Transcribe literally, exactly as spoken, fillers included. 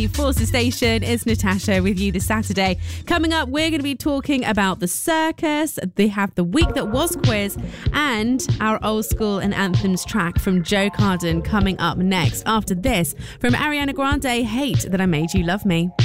ninety-three Forces Station. It's Natasha with you this Saturday. Coming up, we're going to be talking about the circus. They have the week that was quiz and our old school and anthems track from Joe Carden coming up next. After this, from Ariana Grande, Hate That I Made You Love Me.